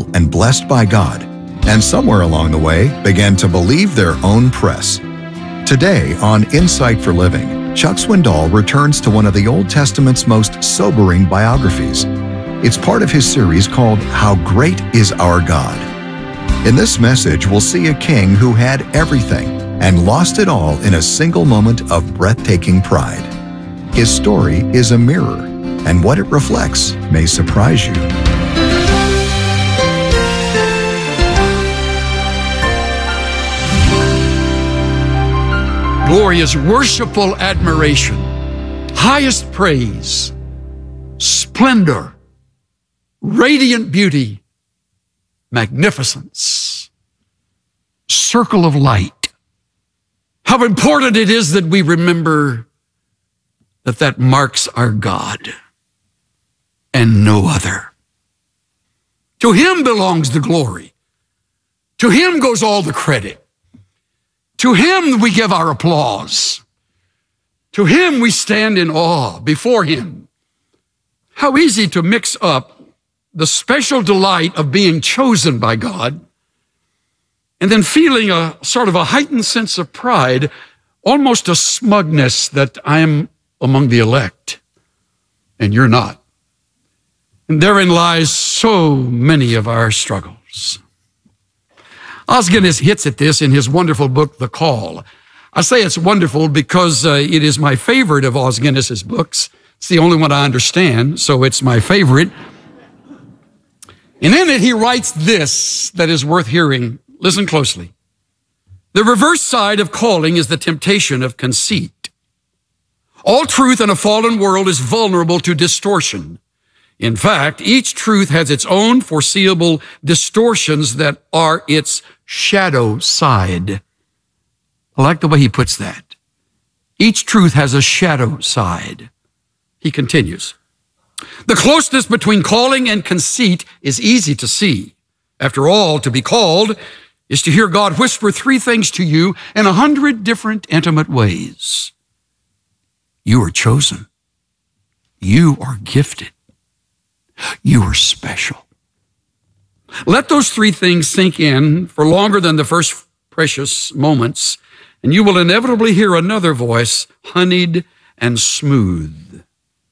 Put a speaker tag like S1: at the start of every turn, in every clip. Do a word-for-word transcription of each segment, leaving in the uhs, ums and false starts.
S1: faithful and blessed by God, and somewhere along the way began to believe their own press. Today on Insight for Living, Chuck Swindoll returns to one of the Old Testament's most sobering biographies. It's part of his series called How Great Is Our God. In this message, we'll see a king who had everything and lost it all in a single moment of breathtaking pride. His story is a mirror, and what it reflects may surprise you.
S2: Glorious, worshipful admiration, highest praise, splendor, radiant beauty, magnificence, circle of light. How important it is that we remember that that marks our God and no other. To him belongs the glory. To him goes all the credit. To him we give our applause. To him we stand in awe before him. How easy to mix up the special delight of being chosen by God and then feeling a sort of a heightened sense of pride, almost a smugness that I am among the elect and you're not. And therein lies so many of our struggles. Os Guinness hits at this in his wonderful book, The Call. I say it's wonderful because uh, it is my favorite of Os Guinness's books. It's the only one I understand, so it's my favorite. And in it, he writes this that is worth hearing. Listen closely. The reverse side of calling is the temptation of conceit. All truth in a fallen world is vulnerable to distortion. In fact, each truth has its own foreseeable distortions that are its shadow side. I like the way he puts that. Each truth has a shadow side. He continues. The closeness between calling and conceit is easy to see. After all, to be called is to hear God whisper three things to you in a hundred different intimate ways. You are chosen. You are gifted. You are special. Let those three things sink in for longer than the first precious moments, and you will inevitably hear another voice, honeyed and smooth.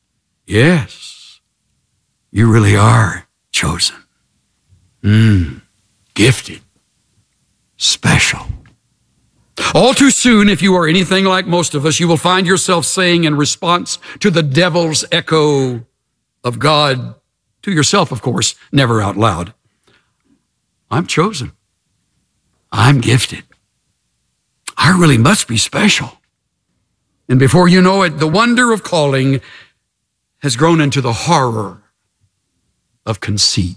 S2: Yes, you really are chosen. Mm, gifted. Special. All too soon, if you are anything like most of us, you will find yourself saying in response to the devil's echo of God, to yourself, of course, never out loud, I'm chosen. I'm gifted. I really must be special. And before you know it, the wonder of calling has grown into the horror of conceit.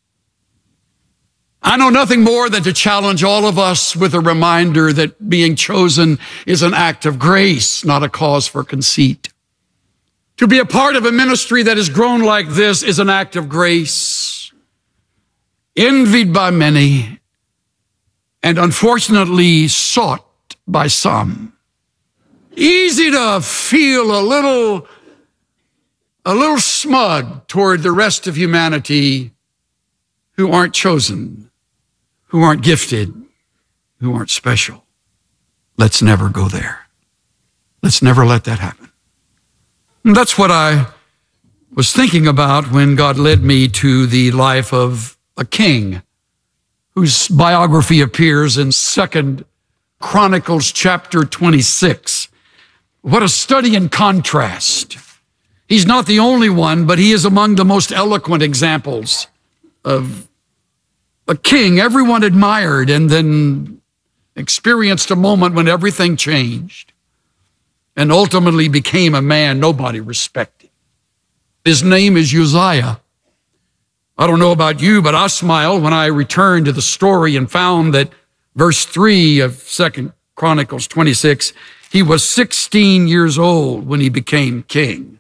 S2: I know nothing more than to challenge all of us with a reminder that being chosen is an act of grace, not a cause for conceit. To be a part of a ministry that has grown like this is an act of grace, envied by many, and unfortunately sought by some. Easy to feel a little, a little smug toward the rest of humanity who aren't chosen, who aren't gifted, who aren't special. Let's never go there. Let's never let that happen. And that's what I was thinking about when God led me to the life of a king whose biography appears in Second Chronicles chapter twenty-six. What a study in contrast. He's not the only one, but he is among the most eloquent examples of a king everyone admired and then experienced a moment when everything changed and ultimately became a man nobody respected. His name is Uzziah. I don't know about you, but I smiled when I returned to the story and found that verse three of Second Chronicles twenty-six, he was sixteen years old when he became king.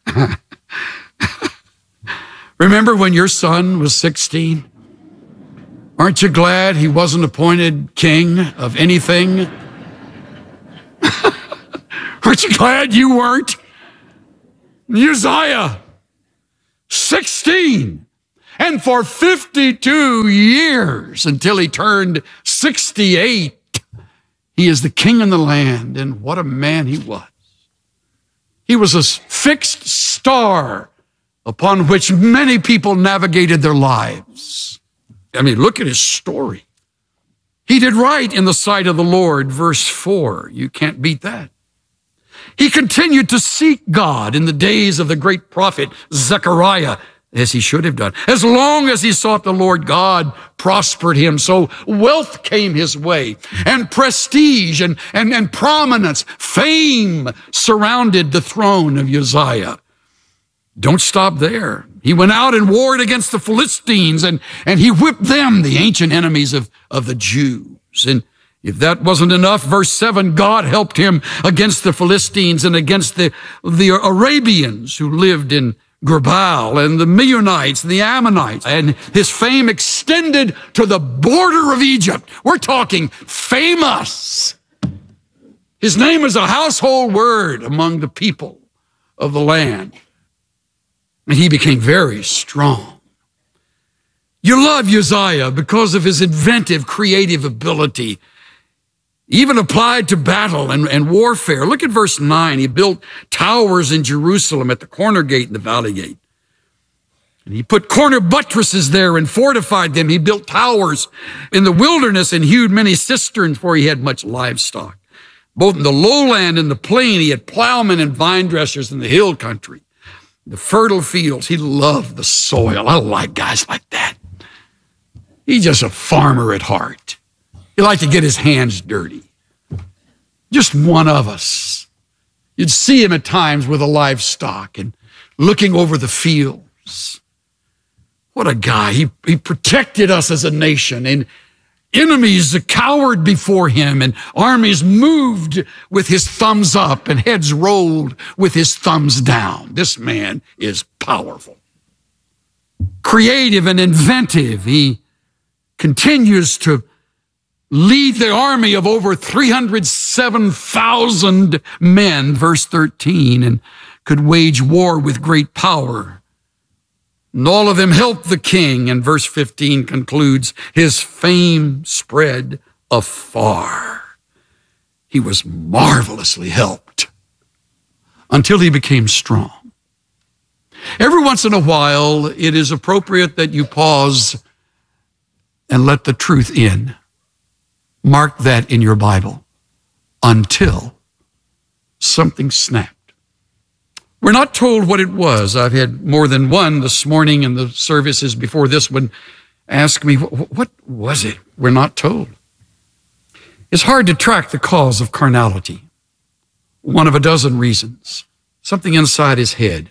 S2: Remember when your son was sixteen? Aren't you glad he wasn't appointed king of anything? Aren't you glad you weren't? Uzziah, sixteen. And for fifty-two years, until he turned sixty-eight, he is the king in the land. And what a man he was. He was a fixed star upon which many people navigated their lives. I mean, look at his story. He did right in the sight of the Lord, verse four. You can't beat that. He continued to seek God in the days of the great prophet Zechariah, as he should have done. As long as he sought the Lord, God prospered him. So wealth came his way, and prestige and, and, and prominence, fame surrounded the throne of Uzziah. Don't stop there. He went out and warred against the Philistines, and, and he whipped them, the ancient enemies of, of the Jews. And if that wasn't enough, verse seven, God helped him against the Philistines and against the, the Arabians who lived in Gerbal, and the Meunites, and the Ammonites, and his fame extended to the border of Egypt. We're talking famous. His name is a household word among the people of the land. And he became very strong. You love Uzziah because of his inventive, creative ability, even applied to battle and, and warfare. Look at verse nine. He built towers in Jerusalem at the corner gate and the valley gate. And he put corner buttresses there and fortified them. He built towers in the wilderness and hewed many cisterns, for he had much livestock. Both in the lowland and the plain, he had plowmen and vine dressers in the hill country. The fertile fields, he loved the soil. I like guys like that. He's just a farmer at heart. He liked to get his hands dirty. Just one of us. You'd see him at times with a livestock and looking over the fields. What a guy. He, he protected us as a nation, and enemies cowered before him, and armies moved with his thumbs up and heads rolled with his thumbs down. This man is powerful. Creative and inventive. He continues to lead the army of over three hundred seven thousand men, verse thirteen, and could wage war with great power. And all of them helped the king, and verse fifteen concludes, his fame spread afar. He was marvelously helped until he became strong. Every once in a while, it is appropriate that you pause and let the truth in. Mark that in your Bible. Until something snapped. We're not told what it was. I've had more than one this morning in the services before this one ask me, what was it? We're not told. It's hard to track the cause of carnality. One of a dozen reasons. Something inside his head.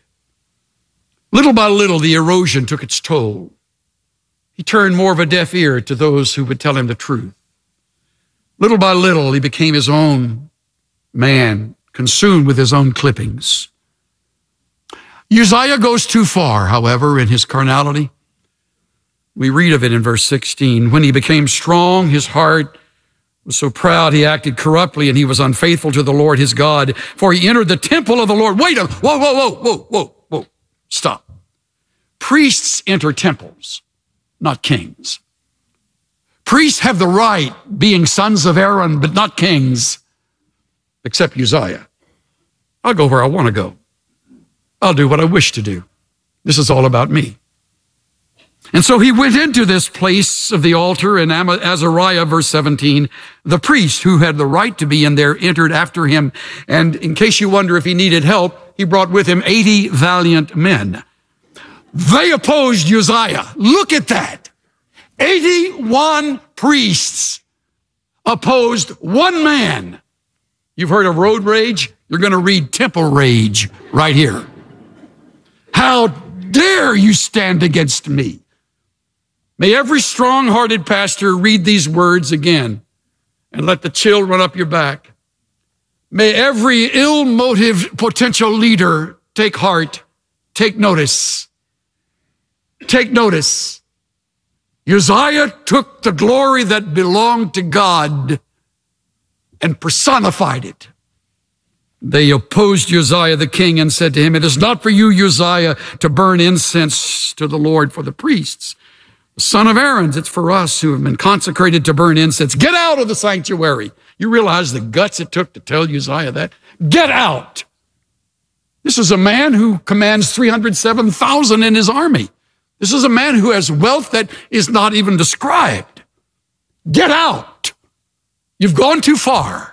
S2: Little by little, the erosion took its toll. He turned more of a deaf ear to those who would tell him the truth. Little by little, he became his own man, consumed with his own clippings. Uzziah goes too far, however, in his carnality. We read of it in verse sixteen. When he became strong, his heart was so proud he acted corruptly, and he was unfaithful to the Lord his God, for he entered the temple of the Lord. Wait a minute. Whoa, whoa, whoa, whoa, whoa, whoa. Stop. Priests enter temples, not kings. Priests have the right, being sons of Aaron, but not kings, except Uzziah. I'll go where I want to go. I'll do what I wish to do. This is all about me. And so he went into this place of the altar, and Azariah, verse seventeen, the priest who had the right to be in there entered after him. And in case you wonder if he needed help, he brought with him eighty valiant men. They opposed Uzziah. Look at that. eighty-one priests opposed one man. You've heard of road rage? You're going to read temple rage right here. How dare you stand against me? May every strong-hearted pastor read these words again and let the chill run up your back. May every ill-motived potential leader take heart, take notice. Take notice. Uzziah took the glory that belonged to God and personified it. They opposed Uzziah the king and said to him, "It is not for you, Uzziah, to burn incense to the Lord for the priests, the son of Aaron's. It's for us who have been consecrated to burn incense. Get out of the sanctuary." You realize the guts it took to tell Uzziah that? Get out. This is a man who commands three hundred seven thousand in his army. This is a man who has wealth that is not even described. Get out. You've gone too far.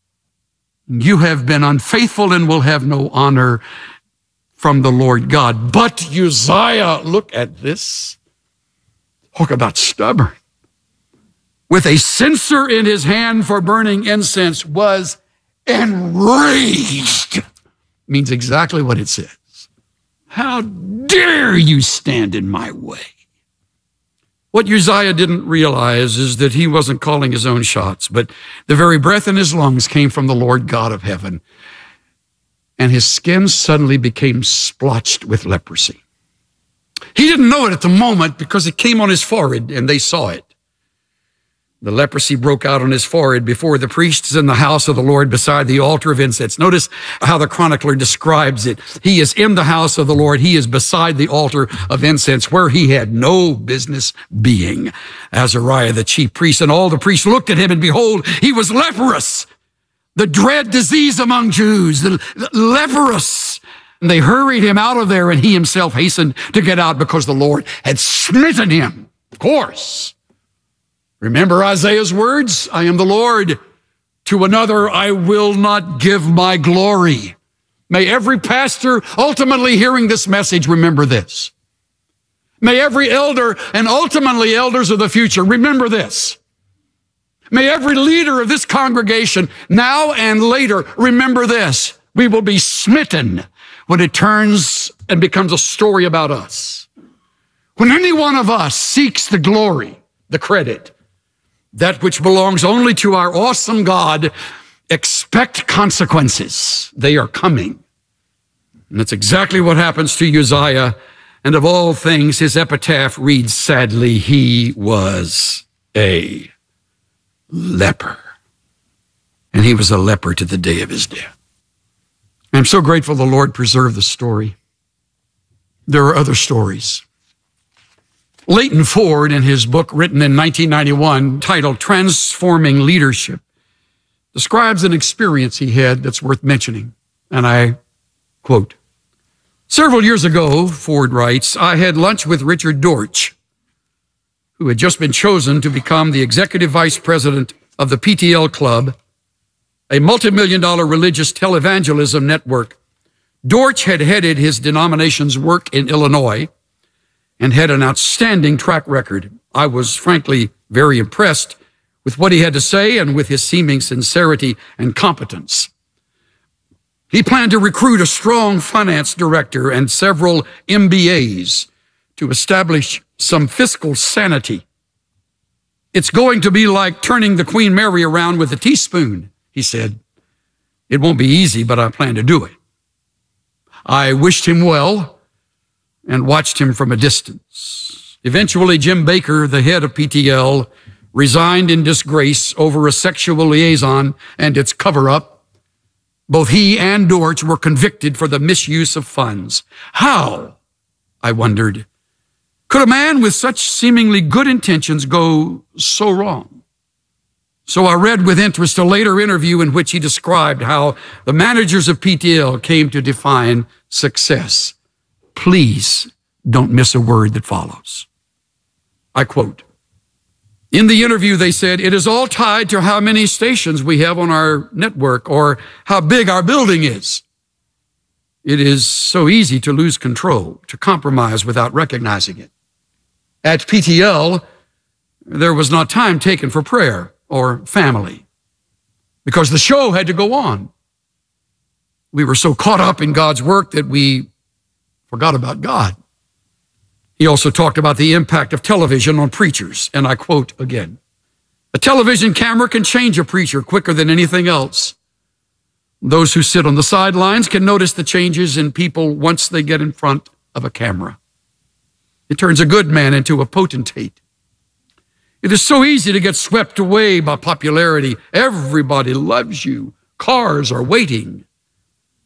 S2: You have been unfaithful and will have no honor from the Lord God. But Uzziah, look at this. Talk about stubborn. With a censer in his hand for burning incense, was enraged. Means exactly what it says. How dare you stand in my way? What Uzziah didn't realize is that he wasn't calling his own shots, but the very breath in his lungs came from the Lord God of heaven. And his skin suddenly became splotched with leprosy. He didn't know it at the moment because it came on his forehead and they saw it. The leprosy broke out on his forehead before the priests in the house of the Lord beside the altar of incense. Notice how the chronicler describes it. He is in the house of the Lord. He is beside the altar of incense where he had no business being. Azariah, the chief priest, and all the priests looked at him, and behold, he was leprous. The dread disease among Jews, the, the leprous. And they hurried him out of there, and he himself hastened to get out because the Lord had smitten him. Of course. Remember Isaiah's words? I am the Lord. To another I will not give my glory. May every pastor ultimately hearing this message remember this. May every elder and ultimately elders of the future remember this. May every leader of this congregation now and later remember this. We will be smitten when it turns and becomes a story about us. When any one of us seeks the glory, the credit, that which belongs only to our awesome God, expect consequences. They are coming. And that's exactly what happens to Uzziah. And of all things, his epitaph reads sadly, he was a leper. And he was a leper to the day of his death. I'm so grateful the Lord preserved the story. There are other stories. Leighton Ford, in his book written in nineteen ninety-one, titled Transforming Leadership, describes an experience he had that's worth mentioning. And I quote, "Several years ago," Ford writes, "I had lunch with Richard Dortch, who had just been chosen to become the executive vice president of the P T L Club, a multi-million dollar religious televangelism network. Dortch had headed his denomination's work in Illinois and had an outstanding track record. I was frankly very impressed with what he had to say and with his seeming sincerity and competence. He planned to recruit a strong finance director and several M B As to establish some fiscal sanity. It's going to be like turning the Queen Mary around with a teaspoon," he said. "It won't be easy, but I plan to do it." I wished him well and watched him from a distance. Eventually, Jim Baker, the head of P T L, resigned in disgrace over a sexual liaison and its cover-up. Both he and Dortch were convicted for the misuse of funds. How, I wondered, could a man with such seemingly good intentions go so wrong? So I read with interest a later interview in which he described how the managers of P T L came to define success. Please don't miss a word that follows. I quote, in the interview, they said, "It is all tied to how many stations we have on our network or how big our building is. It is so easy to lose control, to compromise without recognizing it. At P T L, there was not time taken for prayer or family because the show had to go on. We were so caught up in God's work that we forgot about God." He also talked about the impact of television on preachers, and I quote again, "A television camera can change a preacher quicker than anything else. Those who sit on the sidelines can notice the changes in people once they get in front of a camera. It turns a good man into a potentate. It is so easy to get swept away by popularity. Everybody loves you. Cars are waiting.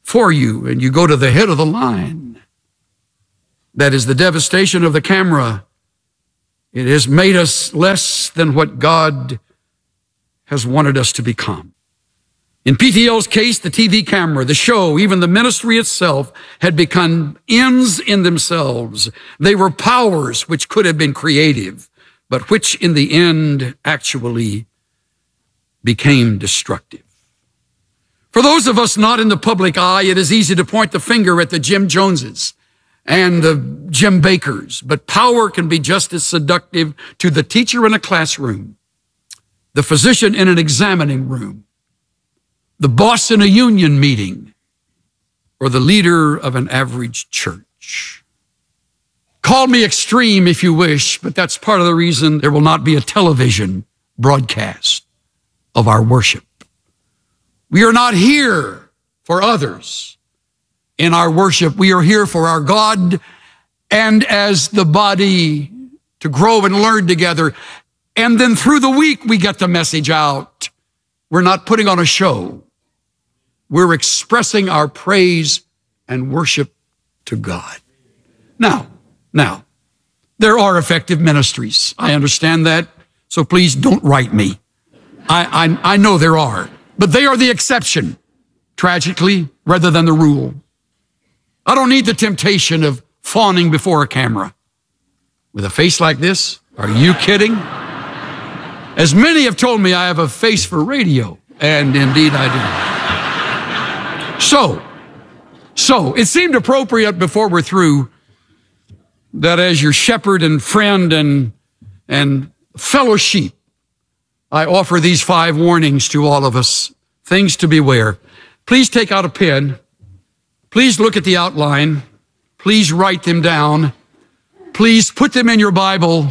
S2: for you and you go to the head of the line. That is the devastation of the camera. It has made us less than what God has wanted us to become. In P T L's case, the T V camera, the show, even the ministry itself had become ends in themselves. They were powers which could have been creative, but which in the end actually became destructive. For those of us not in the public eye, it is easy to point the finger at the Jim Joneses and the Jim Bakers, but power can be just as seductive to the teacher in a classroom, the physician in an examining room, the boss in a union meeting, or the leader of an average church. Call me extreme if you wish, but that's part of the reason there will not be a television broadcast of our worship. We are not here for others in our worship. We are here for our God and as the body to grow and learn together. And then through the week, we get the message out. We're not putting on a show. We're expressing our praise and worship to God. Now, now, there are effective ministries. I understand that, so please don't write me. I, I, I know there are, but they are the exception, tragically, rather than the rule. I don't need the temptation of fawning before a camera. With a face like this, are you kidding? As many have told me, I have a face for radio, and indeed I do. So, so it seemed appropriate before we're through that as your shepherd and friend and, and fellow sheep, I offer these five warnings to all of us, things to beware. Please take out a pen. Please look at the outline. Please write them down. Please put them in your Bible.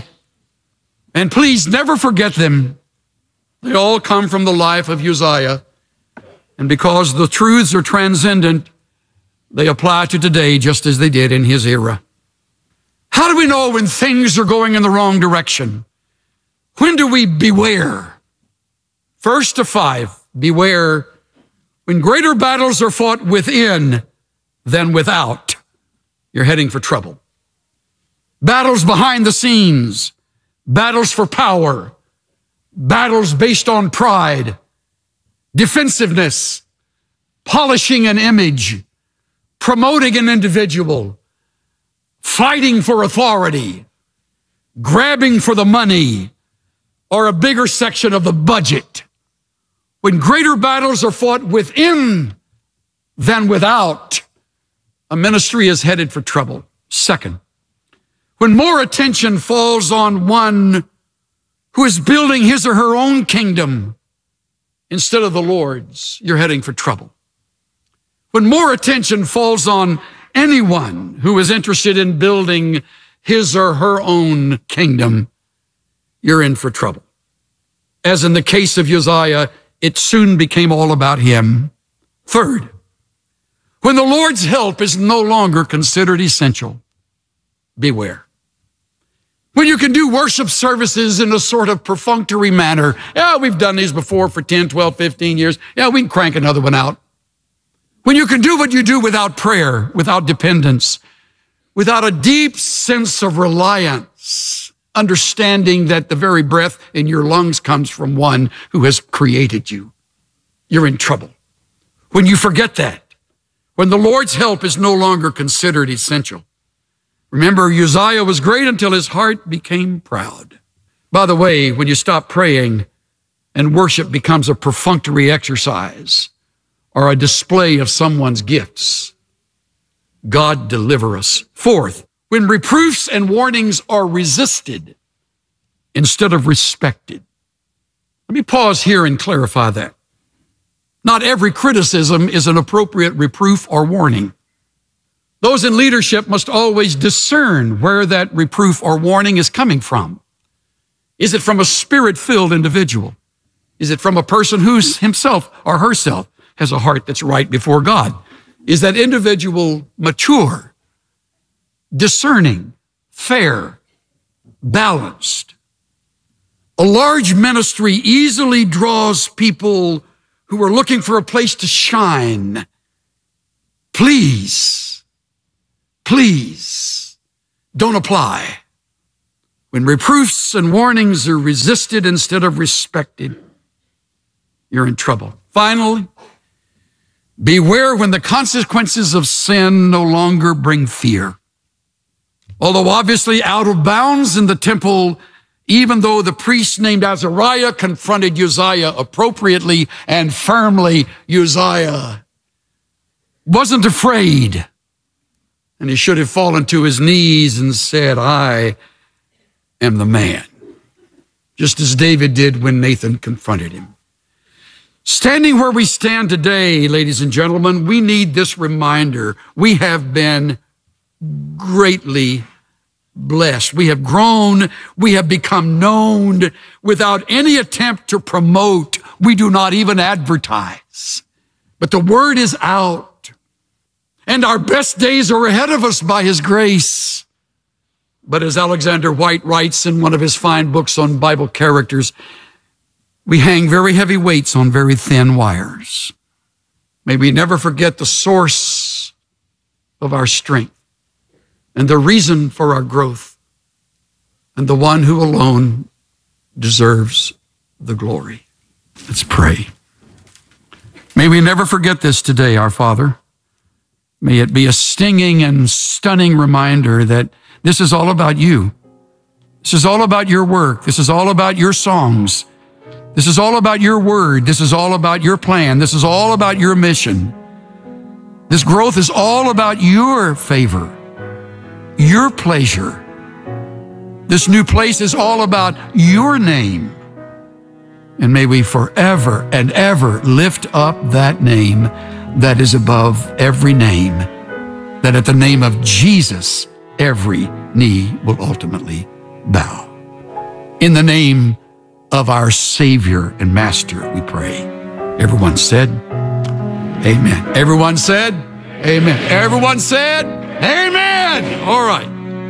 S2: And please never forget them. They all come from the life of Uzziah. And because the truths are transcendent, they apply to today just as they did in his era. How do we know when things are going in the wrong direction? When do we beware? First of five, beware when greater battles are fought within than without. You're heading for trouble. Battles behind the scenes, battles for power, battles based on pride, defensiveness, polishing an image, promoting an individual, fighting for authority, grabbing for the money, or a bigger section of the budget. When greater battles are fought within than without, a ministry is headed for trouble. Second, when more attention falls on one who is building his or her own kingdom instead of the Lord's, you're heading for trouble. When more attention falls on anyone who is interested in building his or her own kingdom, you're in for trouble. As in the case of Uzziah, it soon became all about him. Third, when the Lord's help is no longer considered essential, beware. When you can do worship services in a sort of perfunctory manner, yeah, we've done these before for ten, twelve, fifteen years. Yeah, we can crank another one out. When you can do what you do without prayer, without dependence, without a deep sense of reliance, understanding that the very breath in your lungs comes from one who has created you, you're in trouble. When you forget that, when the Lord's help is no longer considered essential. Remember, Uzziah was great until his heart became proud. By the way, when you stop praying and worship becomes a perfunctory exercise or a display of someone's gifts, God deliver us. Fourth, when reproofs and warnings are resisted instead of respected. Let me pause here and clarify that. Not every criticism is an appropriate reproof or warning. Those in leadership must always discern where that reproof or warning is coming from. Is it from a spirit-filled individual? Is it from a person who himself or herself has a heart that's right before God? Is that individual mature, discerning, fair, balanced? A large ministry easily draws people who are looking for a place to shine Please, please don't apply. When reproofs and warnings are resisted instead of respected, you're in trouble. Finally, beware when the consequences of sin no longer bring fear. Although obviously out of bounds in the temple, even though the priest named Azariah confronted Uzziah appropriately and firmly, Uzziah wasn't afraid. And he should have fallen to his knees and said, I am the man. Just as David did when Nathan confronted him. Standing where we stand today, ladies and gentlemen, we need this reminder. We have been greatly blessed. We have grown. We have become known without any attempt to promote. We do not even advertise. But the word is out. And our best days are ahead of us by his grace. But as Alexander White writes in one of his fine books on Bible characters, we hang very heavy weights on very thin wires. May we never forget the source of our strength and the reason for our growth and the one who alone deserves the glory. Let's pray. May we never forget this today, our Father. May it be a stinging and stunning reminder that this is all about you. This is all about your work. This is all about your songs. This is all about your word. This is all about your plan. This is all about your mission. This growth is all about your favor, your pleasure. This new place is all about your name. And may we forever and ever lift up that name that is above every name, that at the name of Jesus, every knee will ultimately bow. In the name of our Savior and Master, we pray. Everyone said, amen. Everyone said, amen. Everyone said, amen. All right.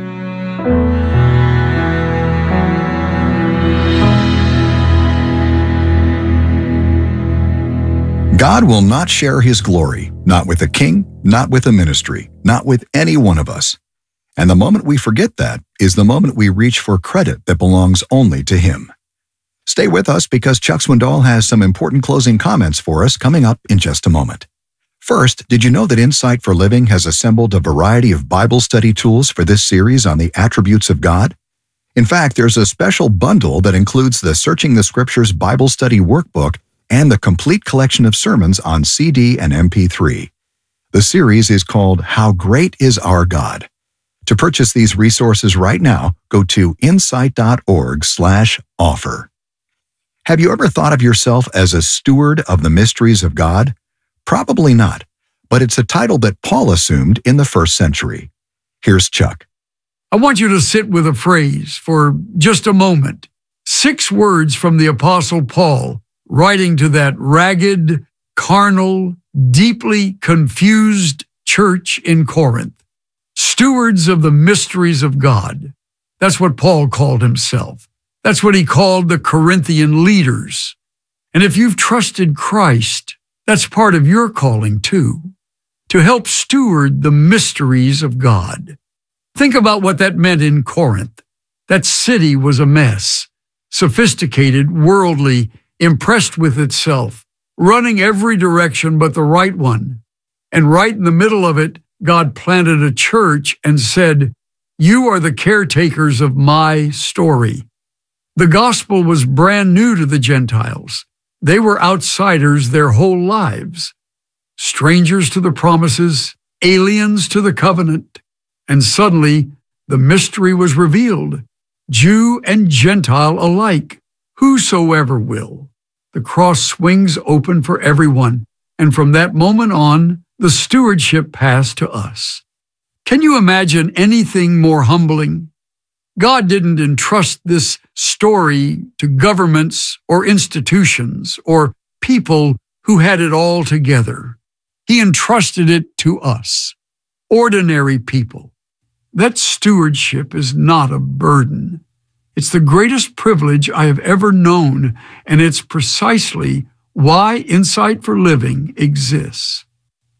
S1: God will not share his glory, not with a king, not with a ministry, not with any one of us. And the moment we forget that is the moment we reach for credit that belongs only to him. Stay with us because Chuck Swindoll has some important closing comments for us coming up in just a moment. First, did you know that Insight for Living has assembled a variety of Bible study tools for this series on the attributes of God? In fact, there's a special bundle that includes the Searching the Scriptures Bible Study Workbook and the complete collection of sermons on C D and M P three. The series is called How Great Is Our God? To purchase these resources right now, go to insight.org slash offer. Have you ever thought of yourself as a steward of the mysteries of God? Probably not, but it's a title that Paul assumed in the first century. Here's Chuck.
S2: I want you to sit with a phrase for just a moment. Six words from the Apostle Paul, writing to that ragged, carnal, deeply confused church in Corinth. Stewards of the mysteries of God. That's what Paul called himself. That's what he called the Corinthian leaders. And if you've trusted Christ, that's part of your calling too, to help steward the mysteries of God. Think about what that meant in Corinth. That city was a mess, sophisticated, worldly, impressed with itself, running every direction but the right one. And right in the middle of it, God planted a church and said, "You are the caretakers of my story." The gospel was brand new to the Gentiles. They were outsiders their whole lives, strangers to the promises, aliens to the covenant. And suddenly, the mystery was revealed. Jew and Gentile alike, whosoever will. The cross swings open for everyone, and from that moment on, the stewardship passed to us. Can you imagine anything more humbling? God didn't entrust this story to governments or institutions or people who had it all together. He entrusted it to us, ordinary people. That stewardship is not a burden. It's the greatest privilege I have ever known, and it's precisely why Insight for Living exists.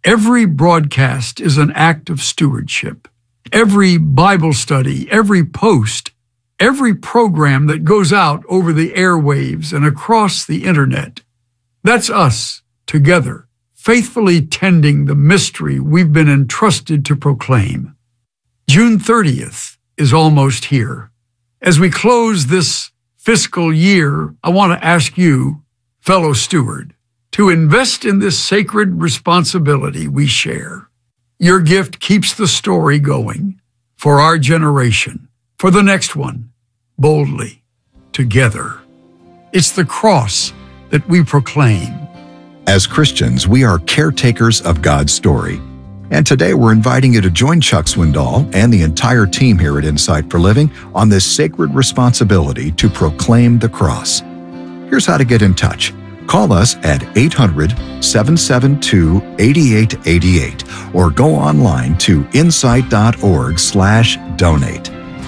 S2: Every broadcast is an act of stewardship. Every Bible study, every post, every program that goes out over the airwaves and across the internet, that's us together, faithfully tending the mystery we've been entrusted to proclaim. June thirtieth is almost here. As we close this fiscal year, I want to ask you, fellow steward, to invest in this sacred responsibility we share. Your gift keeps the story going for our generation, for the next one, boldly, together. It's the cross that we proclaim.
S1: As Christians, we are caretakers of God's story. And today we're inviting you to join Chuck Swindoll and the entire team here at Insight for Living on this sacred responsibility to proclaim the cross. Here's how to get in touch. Call us at eight hundred, seven seven two, eight eight eight eight or go online to insight.org slash donate.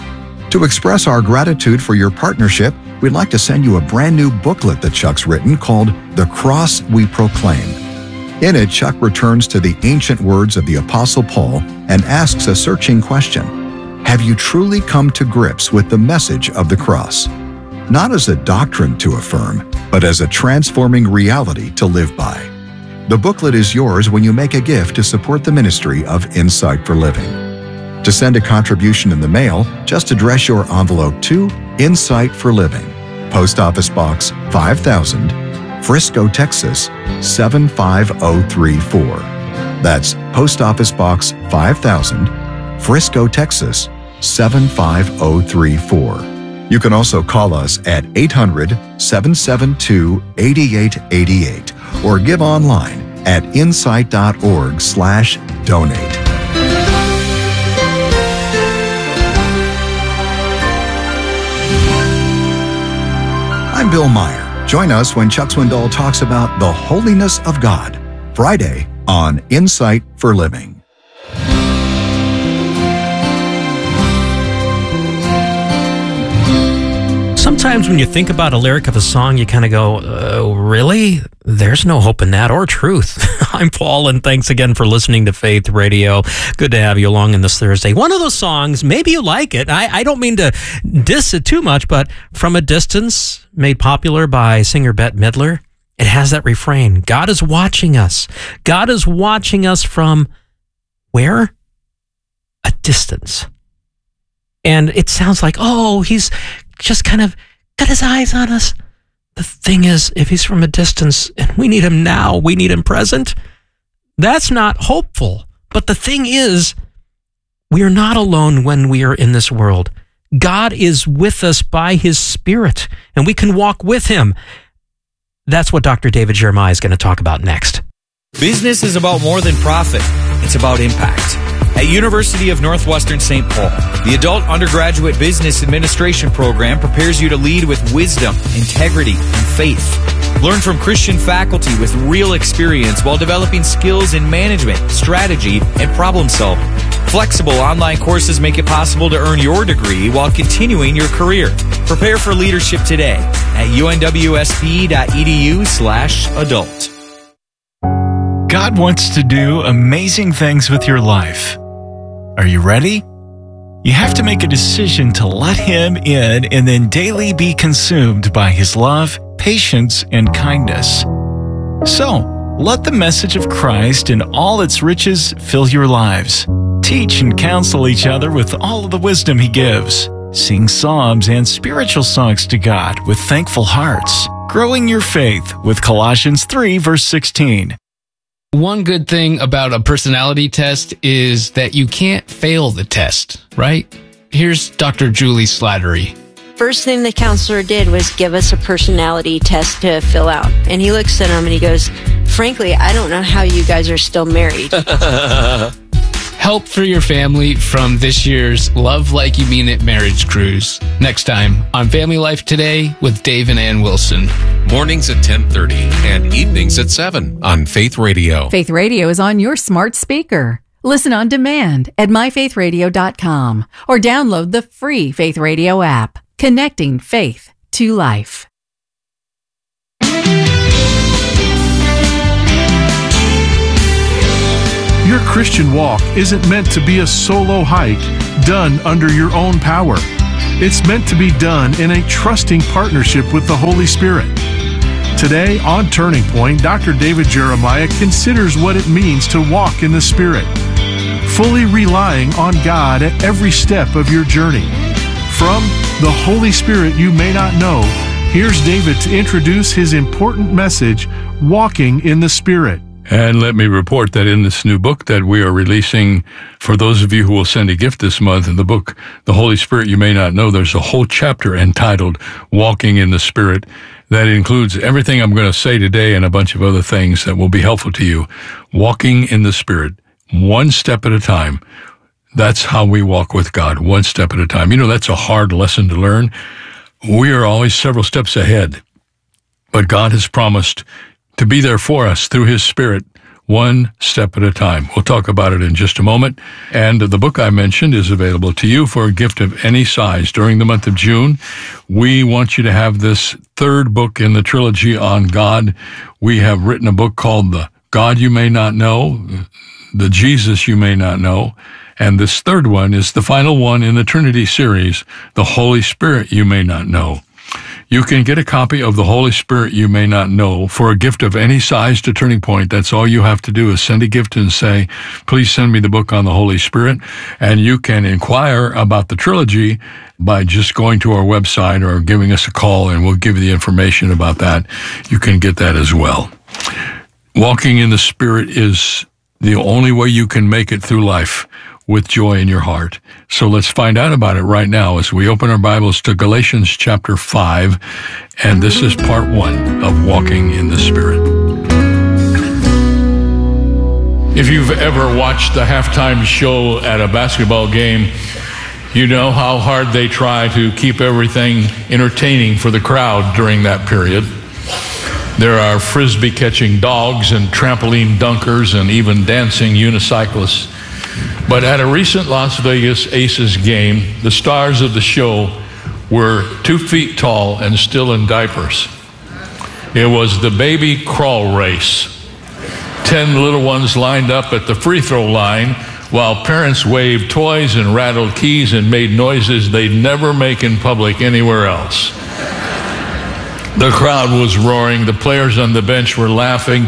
S1: To express our gratitude for your partnership, we'd like to send you a brand new booklet that Chuck's written called The Cross We Proclaim. In it, Chuck returns to the ancient words of the Apostle Paul and asks a searching question. Have you truly come to grips with the message of the cross? Not as a doctrine to affirm, but as a transforming reality to live by. The booklet is yours when you make a gift to support the ministry of Insight for Living. To send a contribution in the mail, just address your envelope to Insight for Living, Post Office Box five thousand, Frisco, Texas seven five zero three four. That's Post Office Box five thousand, Frisco, Texas seven five zero three four. You can also call us at eight hundred, seven seven two, eight eight eight eight or give online at insight.org slash donate. I'm Bill Meyer. Join us when Chuck Swindoll talks about the holiness of God, Friday on Insight for Living.
S3: Sometimes when you think about a lyric of a song, you kind of go, uh, really? There's no hope in that or truth. I'm Paul, and thanks again for listening to Faith Radio. Good to have you along on this Thursday. One of those songs, maybe you like it. I, I don't mean to diss it too much, but From a Distance, made popular by singer Bette Midler, it has that refrain, God is watching us. God is watching us from where? A distance. And it sounds like, oh, he's just kind of got his eyes on us. The thing is, if he's from a distance and we need him now, we need him present, that's not hopeful. But the thing is, we are not alone when we are in this world. God is with us by his Spirit, and we can walk with him. That's what Doctor David Jeremiah is going to talk about next.
S4: Business is about more than profit. It's about impact. At University of Northwestern Saint Paul, the Adult Undergraduate Business Administration program prepares you to lead with wisdom, integrity, and faith. Learn from Christian faculty with real experience while developing skills in management, strategy, and problem solving. Flexible online courses make it possible to earn your degree while continuing your career. Prepare for leadership today at unwsp.edu slash adult.
S5: God wants to do amazing things with your life. Are you ready? You have to make a decision to let him in and then daily be consumed by his love, patience, and kindness. So, let the message of Christ and all its riches fill your lives. Teach and counsel each other with all of the wisdom he gives. Sing psalms and spiritual songs to God with thankful hearts. Growing your faith with Colossians three, verse sixteen.
S6: One good thing about a personality test is that you can't fail the test, right? Here's Doctor Julie Slattery.
S7: First thing the counselor did was give us a personality test to fill out. And he looks at him and he goes, frankly, I don't know how you guys are still married.
S6: Help for your family from this year's Love Like You Mean It marriage cruise. Next time on Family Life Today with Dave and Ann Wilson.
S8: Mornings at ten thirty and evenings at seven on Faith Radio.
S9: Faith Radio is on your smart speaker. Listen on demand at my faith radio dot com or download the free Faith Radio app. Connecting faith to life.
S10: Your Christian walk isn't meant to be a solo hike done under your own power. It's meant to be done in a trusting partnership with the Holy Spirit. Today on Turning Point, Doctor David Jeremiah considers what it means to walk in the Spirit, fully relying on God at every step of your journey. From the Holy Spirit you may not know, here's David to introduce his important message, Walking in the Spirit.
S11: And let me report that in this new book that we are releasing, for those of you who will send a gift this month, in the book, The Holy Spirit You May Not Know, there's a whole chapter entitled Walking in the Spirit that includes everything I'm going to say today and a bunch of other things that will be helpful to you. Walking in the Spirit, one step at a time. That's how we walk with God, one step at a time. You know, that's a hard lesson to learn. We are always several steps ahead, but God has promised to be there for us through His Spirit, one step at a time. We'll talk about it in just a moment. And the book I mentioned is available to you for a gift of any size. During the month of June, we want you to have this third book in the trilogy on God. We have written a book called The God You May Not Know, The Jesus You May Not Know, and this third one is the final one in the Trinity series, The Holy Spirit You May Not Know. You can get a copy of The Holy Spirit You May Not Know for a gift of any size to Turning Point. That's all you have to do is send a gift and say, please send me the book on the Holy Spirit. And you can inquire about the trilogy by just going to our website or giving us a call, and we'll give you the information about that. You can get that as well. Walking in the Spirit is the only way you can make it through life with joy in your heart. So let's find out about it right now as we open our Bibles to Galatians chapter five, and this is part one of Walking in the Spirit. If you've ever watched the halftime show at a basketball game, you know how hard they try to keep everything entertaining for the crowd during that period. There are frisbee catching dogs and trampoline dunkers and even dancing unicyclists. But at a recent Las Vegas Aces game, the stars of the show were two feet tall and still in diapers. It was the baby crawl race. Ten little ones lined up at the free throw line while parents waved toys and rattled keys and made noises they'd never make in public anywhere else. The crowd was roaring. The players on the bench were laughing.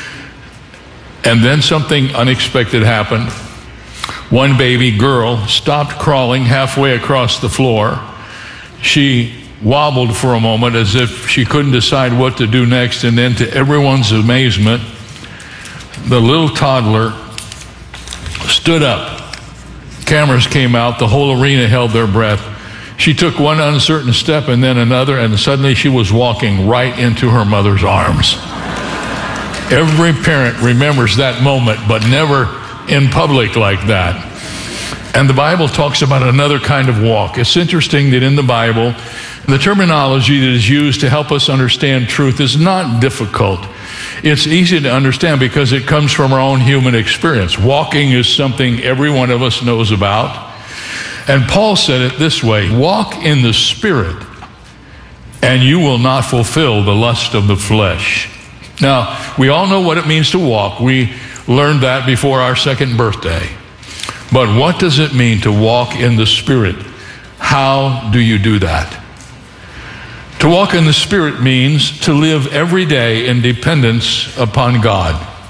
S11: And then something unexpected happened. One baby girl stopped crawling halfway across the floor. She wobbled for a moment as if she couldn't decide what to do next, and then to everyone's amazement, the little toddler stood up. Cameras came out. The whole arena held their breath. She took one uncertain step and then another, and suddenly she was walking right into her mother's arms. Every parent remembers that moment, but never in public like that. And the Bible talks about another kind of walk. It's interesting that in the Bible, the terminology that is used to help us understand truth is not difficult. It's easy to understand because it comes from our own human experience. Walking is something every one of us knows about. And Paul said it this way: walk in the Spirit, and you will not fulfill the lust of the flesh. Now, we all know what it means to walk. We learned that before our second birthday. But what does it mean to walk in the Spirit? How do you do that? To walk in the Spirit means to live every day in dependence upon God.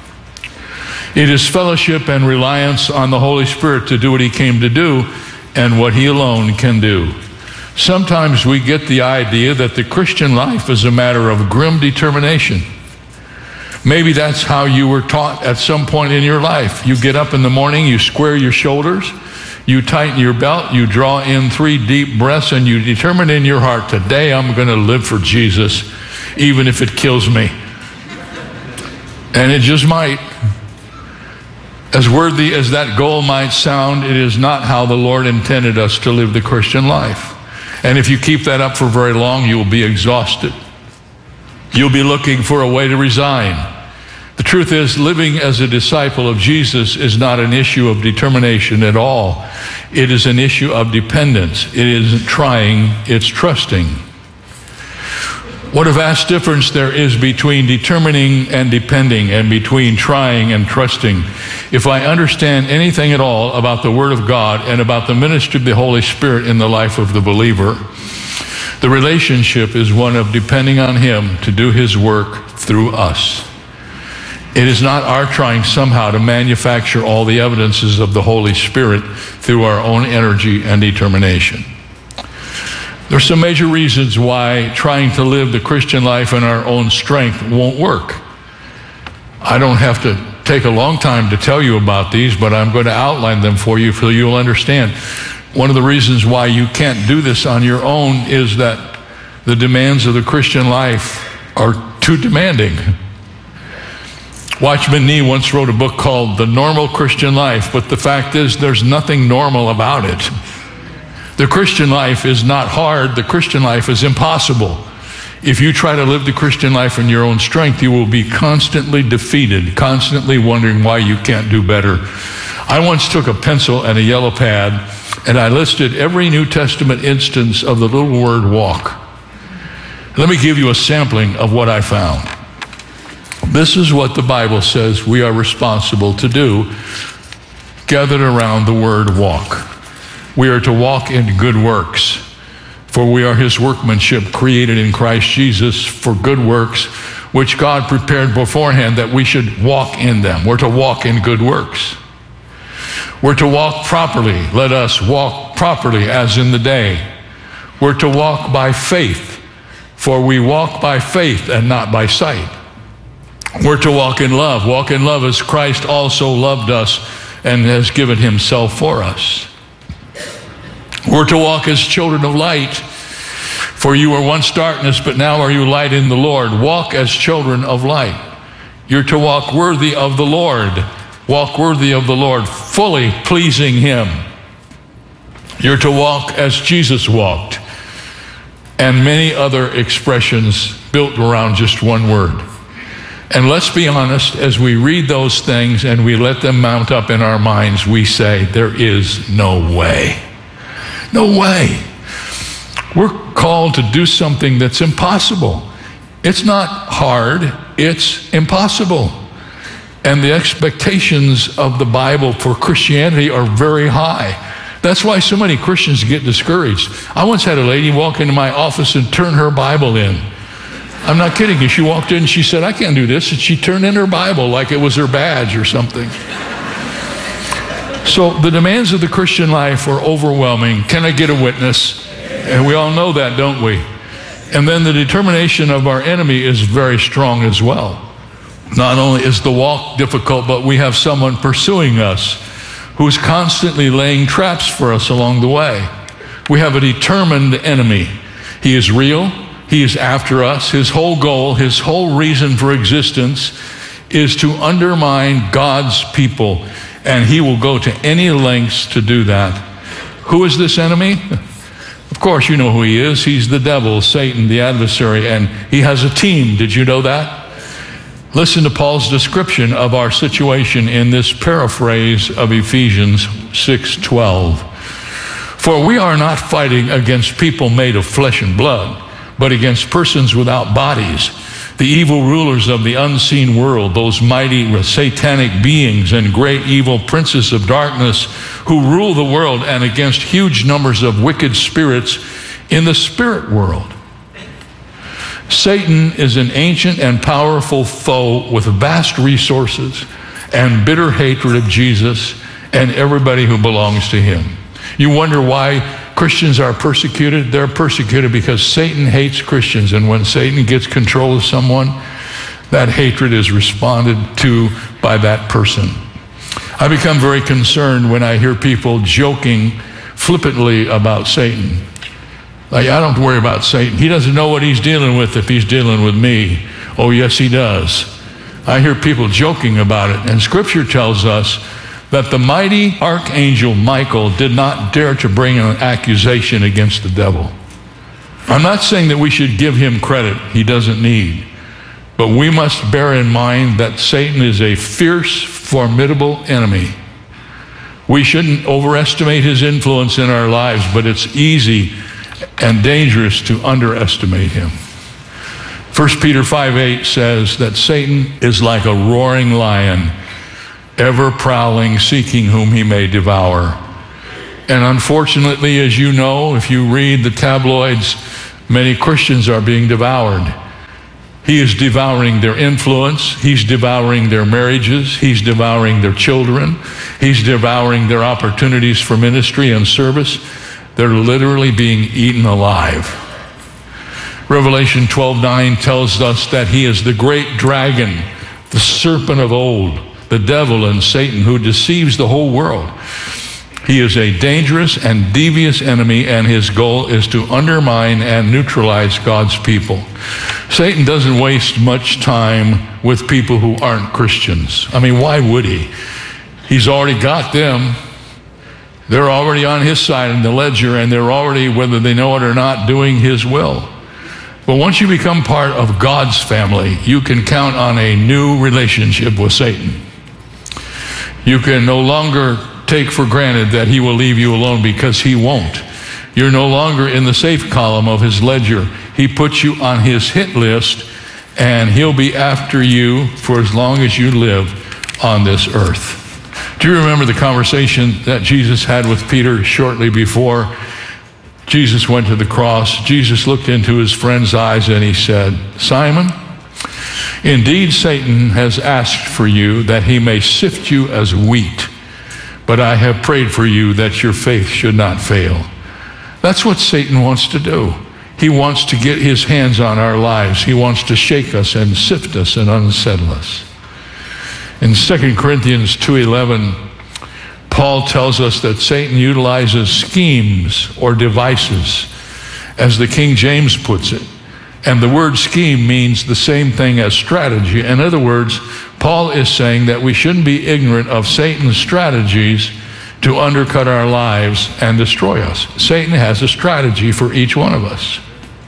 S11: It is fellowship and reliance on the Holy Spirit to do what He came to do and what He alone can do. Sometimes we get the idea that the Christian life is a matter of grim determination. Maybe that's how you were taught at some point in your life. You get up in the morning, you square your shoulders, you tighten your belt, you draw in three deep breaths, and you determine in your heart, today I'm going to live for Jesus, even if it kills me. And it just might. As worthy as that goal might sound, it is not how the Lord intended us to live the Christian life. And if you keep that up for very long, you will be exhausted. You'll be looking for a way to resign. The truth is, living as a disciple of Jesus is not an issue of determination at all. It is an issue of dependence. It isn't trying, it's trusting. What a vast difference there is between determining and depending, and between trying and trusting. If I understand anything at all about the Word of God and about the ministry of the Holy Spirit in the life of the believer, the relationship is one of depending on Him to do His work through us. It is not our trying somehow to manufacture all the evidences of the Holy Spirit through our own energy and determination. There are some major reasons why trying to live the Christian life in our own strength won't work. I don't have to take a long time to tell you about these, but I'm going to outline them for you so you'll understand. One of the reasons why you can't do this on your own is that the demands of the Christian life are too demanding. Watchman Nee once wrote a book called The Normal Christian Life, but the fact is there's nothing normal about it. The Christian life is not hard. The Christian life is impossible. If you try to live the Christian life in your own strength, you will be constantly defeated, constantly wondering why you can't do better. I once took a pencil and a yellow pad, and I listed every New Testament instance of the little word walk. Let me give you a sampling of what I found. This is what the Bible says we are responsible to do, gathered around the word walk. We are to walk in good works, for we are His workmanship, created in Christ Jesus for good works, which God prepared beforehand that we should walk in them. We're to walk in good works. We're to walk properly. Let us walk properly as in the day. We're to walk by faith, for we walk by faith and not by sight. We're to walk in love. Walk in love as Christ also loved us and has given Himself for us. We're to walk as children of light, for you were once darkness, but now are you light in the Lord. Walk as children of light. You're to walk worthy of the Lord. Walk worthy of the Lord, fully pleasing Him. You're to walk as Jesus walked, and many other expressions built around just one word. And let's be honest, as we read those things and we let them mount up in our minds, we say, there is no way. No way. We're called to do something that's impossible. It's not hard, it's impossible. And the expectations of the Bible for Christianity are very high. That's why so many Christians get discouraged. I once had a lady walk into my office and turn her Bible in. I'm not kidding you. She walked in and she said, I can't do this. And she turned in her Bible like it was her badge or something. So the demands of the Christian life are overwhelming. Can I get a witness? And we all know that, don't we? And then the determination of our enemy is very strong as well. Not only is the walk difficult, but we have someone pursuing us who's constantly laying traps for us along the way. We have a determined enemy. He is real. He is after us. His whole goal, his whole reason for existence is to undermine God's people. And he will go to any lengths to do that. Who is this enemy? Of course, you know who he is. He's the devil, Satan, the adversary, and he has a team. Did you know that? Listen to Paul's description of our situation in this paraphrase of Ephesians six twelve. For we are not fighting against people made of flesh and blood, but against persons without bodies, the evil rulers of the unseen world, those mighty satanic beings and great evil princes of darkness who rule the world, and against huge numbers of wicked spirits in the spirit world. Satan is an ancient and powerful foe with vast resources and bitter hatred of Jesus and everybody who belongs to him. You wonder why Christians are persecuted? They're persecuted because Satan hates Christians, and when Satan gets control of someone, that hatred is responded to by that person. I become very concerned when I hear people joking flippantly about Satan. Like, I don't worry about Satan. He doesn't know what he's dealing with if he's dealing with me. Oh, yes, he does. I hear people joking about it, and Scripture tells us that the mighty archangel Michael did not dare to bring an accusation against the devil. I'm not saying that we should give him credit he doesn't need, but we must bear in mind that Satan is a fierce, formidable enemy. We shouldn't overestimate his influence in our lives, but it's easy and dangerous to underestimate him. First Peter five eight says that Satan is like a roaring lion, ever prowling, seeking whom he may devour. And unfortunately, as you know, if you read the tabloids, many Christians are being devoured. He is devouring their influence. He's devouring their marriages. He's devouring their children. He's devouring their opportunities for ministry and service. They're literally being eaten alive. Revelation twelve nine tells us that he is the great dragon, the serpent of old, the devil and Satan, who deceives the whole world. He is a dangerous and devious enemy, and his goal is to undermine and neutralize God's people. Satan doesn't waste much time with people who aren't Christians. I mean, why would he? He's already got them. They're already on his side in the ledger, and they're already, whether they know it or not, doing his will. But once you become part of God's family, you can count on a new relationship with Satan. You can no longer take for granted that he will leave you alone, because he won't. You're no longer in the safe column of his ledger. He puts you on his hit list, and he'll be after you for as long as you live on this earth. Do you remember the conversation that Jesus had with Peter shortly before Jesus went to the cross? Jesus looked into his friend's eyes and he said, "Simon, indeed Satan has asked for you that he may sift you as wheat, but I have prayed for you that your faith should not fail." That's what Satan wants to do. He wants to get his hands on our lives. He wants to shake us and sift us and unsettle us. In Second Corinthians two eleven, Paul tells us that Satan utilizes schemes or devices, as the King James puts it. And the word scheme means the same thing as strategy. In other words, Paul is saying that we shouldn't be ignorant of Satan's strategies to undercut our lives and destroy us. Satan has a strategy for each one of us.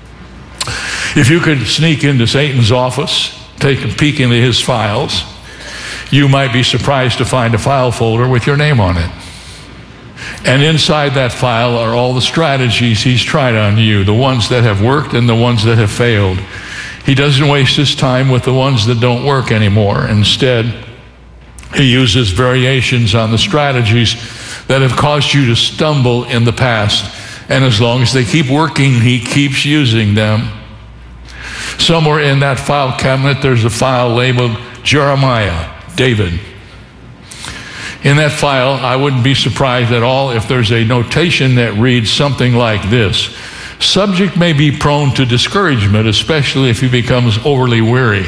S11: If you could sneak into Satan's office, take a peek into his files, you might be surprised to find a file folder with your name on it. And inside that file are all the strategies he's tried on you, the ones that have worked and the ones that have failed. He doesn't waste his time with the ones that don't work anymore. Instead, he uses variations on the strategies that have caused you to stumble in the past. And as long as they keep working, he keeps using them. Somewhere in that file cabinet, there's a file labeled Jeremiah, David. In that file, I wouldn't be surprised at all if there's a notation that reads something like this: subject may be prone to discouragement, especially if he becomes overly weary.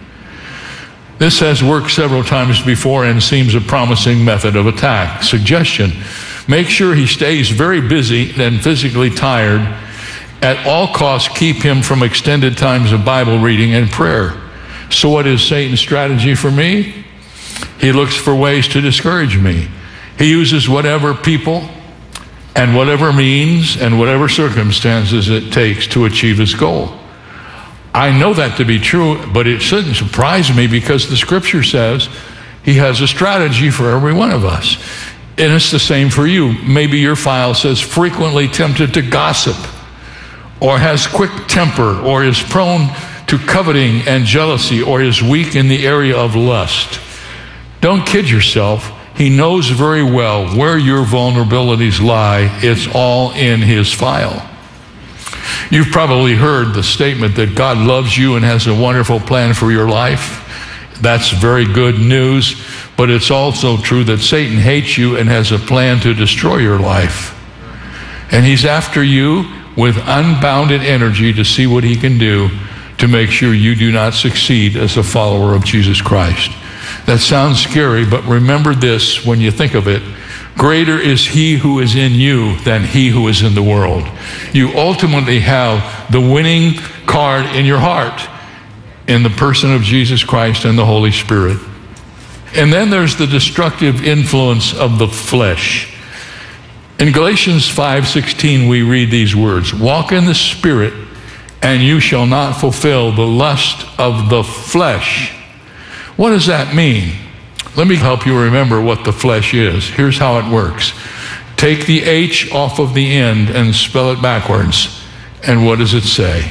S11: This has worked several times before and seems a promising method of attack. Suggestion: make sure he stays very busy and physically tired. At all costs, keep him from extended times of Bible reading and prayer. So what is Satan's strategy for me? He looks for ways to discourage me. He uses whatever people and whatever means and whatever circumstances it takes to achieve his goal. I know that to be true, but it shouldn't surprise me, because the scripture says he has a strategy for every one of us. And it's the same for you. Maybe your file says frequently tempted to gossip, or has quick temper, or is prone to coveting and jealousy, or is weak in the area of lust. Don't kid yourself. He knows very well where your vulnerabilities lie. It's all in his file. You've probably heard the statement that God loves you and has a wonderful plan for your life. That's very good news, but it's also true that Satan hates you and has a plan to destroy your life. And he's after you with unbounded energy to see what he can do to make sure you do not succeed as a follower of Jesus Christ. That sounds scary, but remember this when you think of it: greater is he who is in you than he who is in the world. You ultimately have the winning card in your heart in the person of Jesus Christ and the Holy Spirit. And then there's the destructive influence of the flesh. In Galatians five sixteen, we read these words: walk in the Spirit, and you shall not fulfill the lust of the flesh. What does that mean? Let me help you remember what the flesh is. Here's how it works. Take the H off of the end and spell it backwards. And what does it say?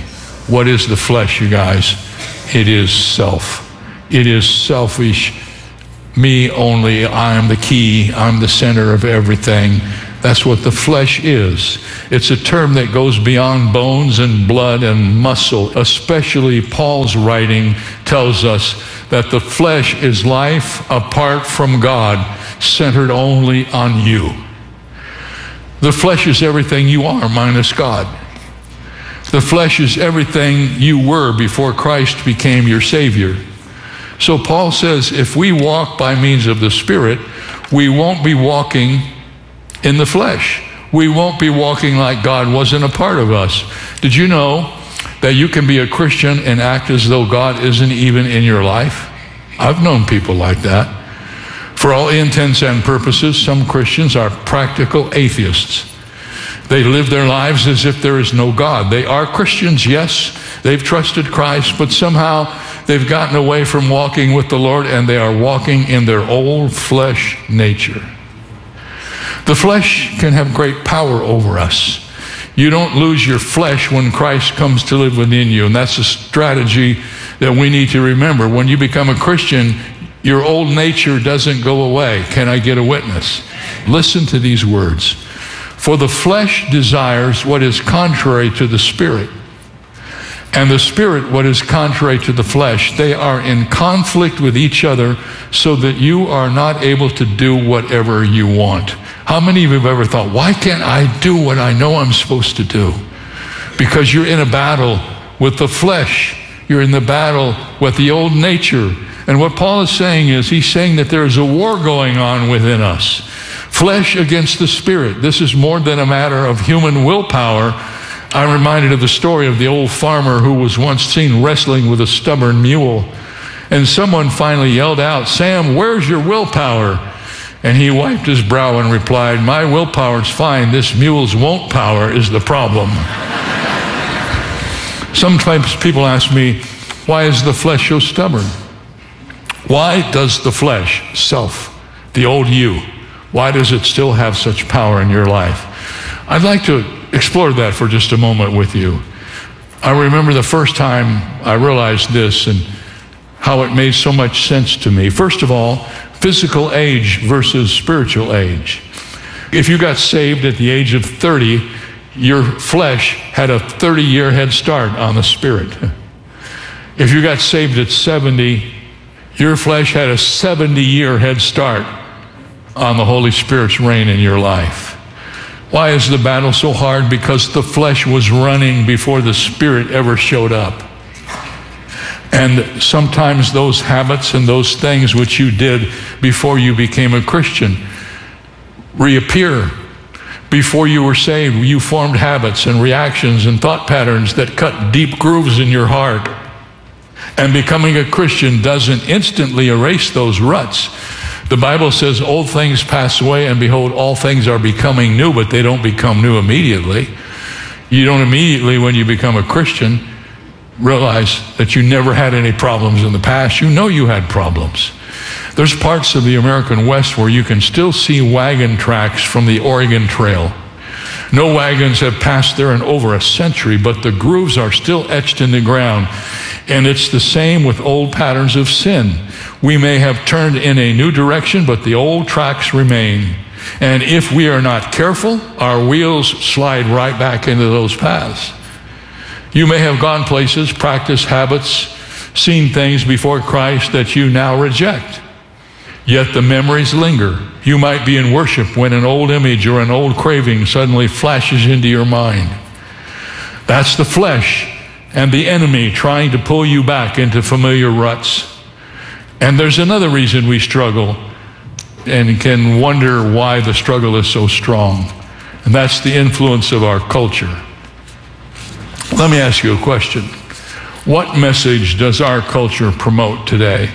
S11: What is the flesh, you guys? It is self. It is selfish. Me only. I am the key. I'm the center of everything. That's what the flesh is. It's a term that goes beyond bones and blood and muscle. Especially Paul's writing tells us that the flesh is life apart from God, centered only on you. The flesh is everything you are minus God. The flesh is everything you were before Christ became your Savior. So Paul says if we walk by means of the Spirit, we won't be walking in the flesh. We won't be walking like God wasn't a part of us. Did you know that you can be a Christian and act as though God isn't even in your life? I've known people like that. For all intents and purposes, some Christians are practical atheists. They live their lives as if there is no God. They are Christians, yes. They've trusted Christ, but somehow they've gotten away from walking with the Lord, and they are walking in their old flesh nature. The flesh can have great power over us. You don't lose your flesh when Christ comes to live within you, and that's a strategy that we need to remember. When you become a Christian, your old nature doesn't go away. Can I get a witness? Listen to these words. For the flesh desires what is contrary to the Spirit, and the Spirit what is contrary to the flesh. They are in conflict with each other, so that you are not able to do whatever you want. How many of you have ever thought, why can't I do what I know I'm supposed to do? Because you're in a battle with the flesh. You're in the battle with the old nature. And what Paul is saying is, he's saying that there is a war going on within us. Flesh against the Spirit. This is more than a matter of human willpower. I'm reminded of the story of the old farmer who was once seen wrestling with a stubborn mule. And someone finally yelled out, Sam, where's your willpower? And he wiped his brow and replied, my willpower's fine. This mule's won't power is the problem. Sometimes people ask me, why is the flesh so stubborn? Why does the flesh, self, the old you, why does it still have such power in your life? I'd like to explore that for just a moment with you. I remember the first time I realized this and how it made so much sense to me. First of all, physical age versus spiritual age. If you got saved at the age of thirty, your flesh had a thirty-year head start on the Spirit. If you got saved at seventy, your flesh had a seventy-year head start on the Holy Spirit's reign in your life. Why is the battle so hard? Because the flesh was running before the Spirit ever showed up. And sometimes those habits and those things which you did before you became a Christian reappear. Before you were saved, you formed habits and reactions and thought patterns that cut deep grooves in your heart. And becoming a Christian doesn't instantly erase those ruts. The Bible says old things pass away, and behold, all things are becoming new, but they don't become new immediately. You don't immediately, when you become a Christian, realize that you never had any problems in the past. You know you had problems. There's parts of the American West where you can still see wagon tracks from the Oregon Trail. No wagons have passed there in over a century, but the grooves are still etched in the ground. And it's the same with old patterns of sin. We may have turned in a new direction, but the old tracks remain. And if we are not careful, our wheels slide right back into those paths. You may have gone places, practiced habits, seen things before Christ that you now reject. Yet the memories linger. You might be in worship when an old image or an old craving suddenly flashes into your mind. That's the flesh and the enemy trying to pull you back into familiar ruts. And there's another reason we struggle and can wonder why the struggle is so strong. And that's the influence of our culture. Let me ask you a question. What message does our culture promote today?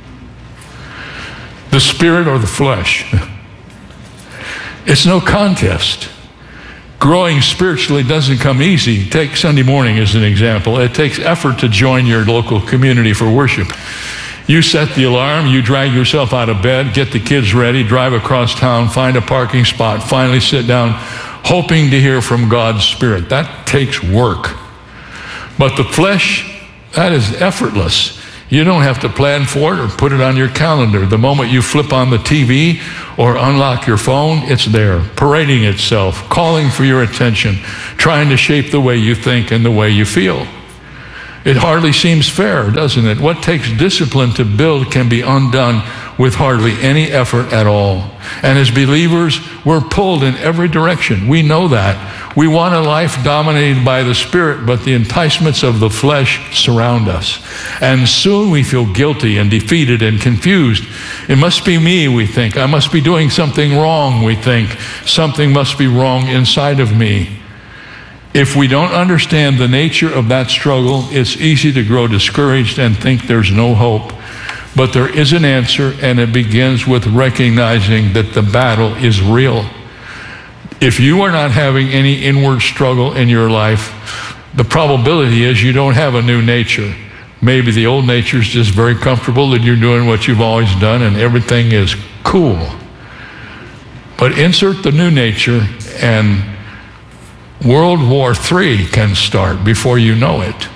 S11: The Spirit or the flesh? It's no contest. Growing spiritually doesn't come easy. Take Sunday morning as an example. It takes effort to join your local community for worship. You set the alarm, you drag yourself out of bed, get the kids ready, drive across town, find a parking spot, finally sit down, hoping to hear from God's Spirit. That takes work. But the flesh, that is effortless. You don't have to plan for it or put it on your calendar. The moment you flip on the T V or unlock your phone, it's there, parading itself, calling for your attention, trying to shape the way you think and the way you feel. It hardly seems fair, doesn't it? What takes discipline to build can be undone with hardly any effort at all. And as believers, we're pulled in every direction. We know that. We want a life dominated by the Spirit, but the enticements of the flesh surround us. And soon we feel guilty and defeated and confused. It must be me, we think. I must be doing something wrong, we think. Something must be wrong inside of me. If we don't understand the nature of that struggle, it's easy to grow discouraged and think there's no hope. But there is an answer, and it begins with recognizing that the battle is real. If you are not having any inward struggle in your life, the probability is you don't have a new nature. Maybe the old nature is just very comfortable and you're doing what you've always done and everything is cool. But insert the new nature and World War Three can start before you know it.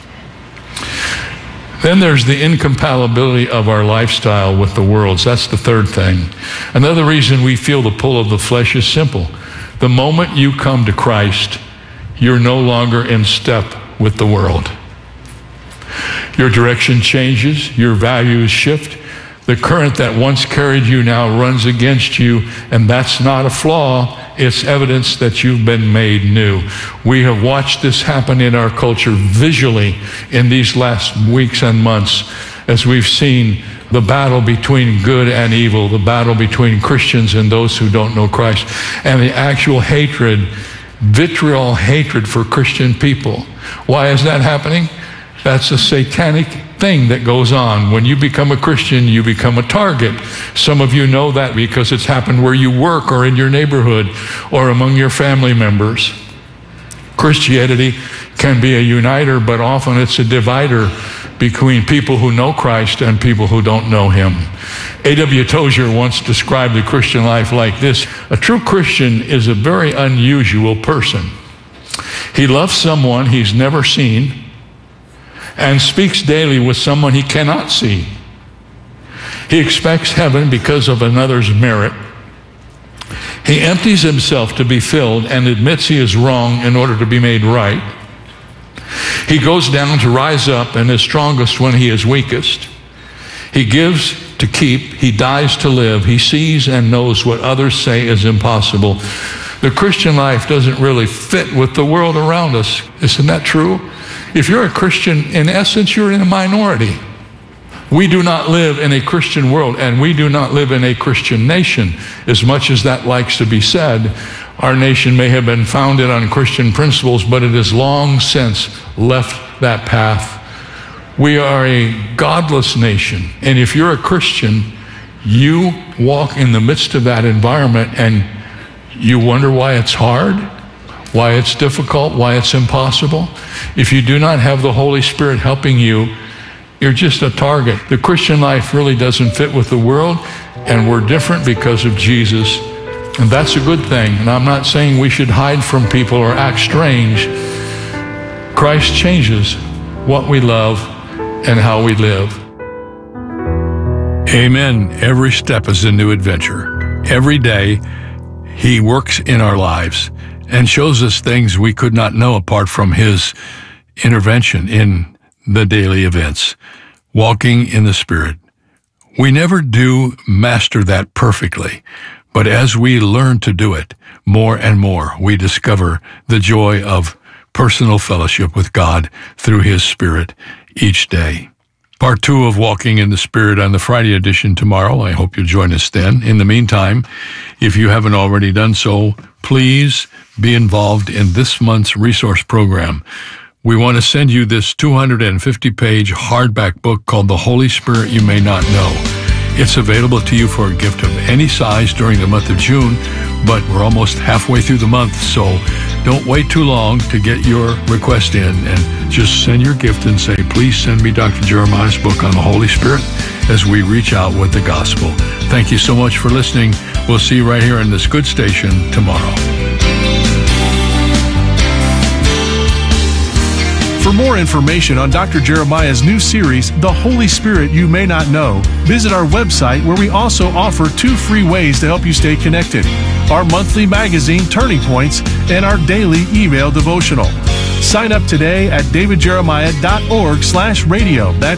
S11: Then there's the incompatibility of our lifestyle with the world's. That's the third thing. Another reason we feel the pull of the flesh is simple. The moment you come to Christ, you're no longer in step with the world. Your direction changes, your values shift. The current that once carried you now runs against you, and that's not a flaw. It's evidence that you've been made new. We have watched this happen in our culture visually in these last weeks and months as we've seen the battle between good and evil, the battle between Christians and those who don't know Christ, and the actual hatred, vitriol hatred for Christian people. Why is that happening? That's a satanic thing that goes on. When you become a Christian, you become a target. Some of you know that because it's happened where you work or in your neighborhood or among your family members. Christianity can be a uniter, but often it's a divider between people who know Christ and people who don't know Him. A W Tozer once described the Christian life like this: a true Christian is a very unusual person. He loves someone he's never seen and speaks daily with someone he cannot see. He expects heaven because of another's merit. He empties himself to be filled and admits he is wrong in order to be made right. He goes down to rise up and is strongest when he is weakest. He gives to keep. He dies to live. He sees and knows what others say is impossible. The Christian life doesn't really fit with the world around us. Isn't that true? If you're a Christian, in essence, you're in a minority. We do not live in a Christian world, and we do not live in a Christian nation. As much as that likes to be said, our nation may have been founded on Christian principles, but it has long since left that path. We are a godless nation, and if you're a Christian, you walk in the midst of that environment, and you wonder why it's hard, why it's difficult, why it's impossible. If you do not have the Holy Spirit helping you, you're just a target. The Christian life really doesn't fit with the world, and we're different because of Jesus. And that's a good thing. And I'm not saying we should hide from people or act strange. Christ changes what we love and how we live.
S12: Amen. Every step is a new adventure. Every day, He works in our lives and shows us things we could not know apart from His intervention in the daily events. Walking in the Spirit. We never do master that perfectly, but as we learn to do it more and more, we discover the joy of personal fellowship with God through His Spirit each day. Part two of Walking in the Spirit on the Friday edition tomorrow. I hope you'll join us then. In the meantime, if you haven't already done so, please be involved in this month's resource program. We want to send you this two hundred fifty page hardback book called The Holy Spirit You May Not Know. It's available to you for a gift of any size during the month of June, but we're almost halfway through the month, so don't wait too long to get your request in, and just send your gift and say, please send me Doctor Jeremiah's book on the Holy Spirit as we reach out with the gospel. Thank you so much for listening. We'll see you right here on this good station tomorrow.
S10: For more information on Doctor Jeremiah's new series, The Holy Spirit You May Not Know, visit our website where we also offer two free ways to help you stay connected: our monthly magazine, Turning Points, and our daily email devotional. Sign up today at david jeremiah dot org slash radio. That's